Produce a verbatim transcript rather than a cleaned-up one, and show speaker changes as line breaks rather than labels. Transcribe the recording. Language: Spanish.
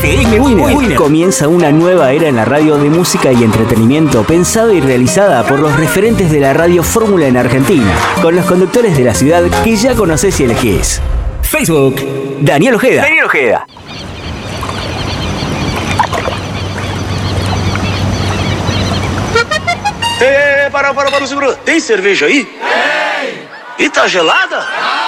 F M Winner. Comienza una nueva era en la radio de música y entretenimiento pensada y realizada por los referentes de la radio fórmula en Argentina, con los conductores de la ciudad que ya conocés y elegís. Facebook, Daniel Ojeda. Daniel Ojeda.
É, para, para, para, segura. Tem cerveja aí? Tem. E tá gelada?